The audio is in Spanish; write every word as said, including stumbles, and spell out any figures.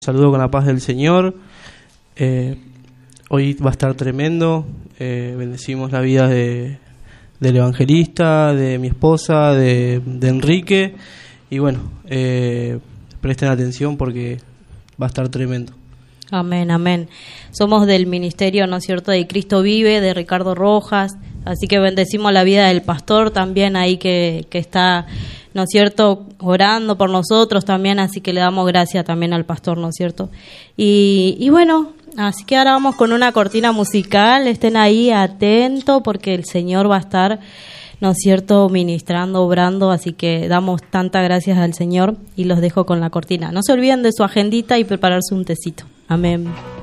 Saludo con la paz del Señor. Eh, hoy va a estar tremendo. Eh, bendecimos la vida de, del evangelista, de mi esposa, de, de Enrique. Y bueno, eh, presten atención porque va a estar tremendo. Amén, amén. Somos del ministerio, ¿no es cierto?, de Cristo Vive, de Ricardo Rojas. Así que bendecimos la vida del pastor también ahí que, que está, ¿no es cierto?, orando por nosotros también. Así que le damos gracias también al pastor, ¿no es cierto? Y, y bueno, así que ahora vamos con una cortina musical. Estén ahí atentos porque el Señor va a estar, ¿no es cierto?, ministrando, obrando. Así que damos tantas gracias al Señor y los dejo con la cortina. No se olviden de su agendita y prepararse un tecito. Amén.